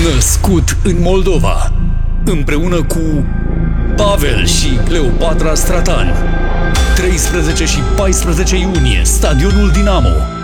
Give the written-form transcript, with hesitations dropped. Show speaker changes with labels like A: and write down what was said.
A: Născut în Moldova, împreună cu Pavel și Cleopatra Stratan. 13 și 14 iunie, Stadionul Dinamo.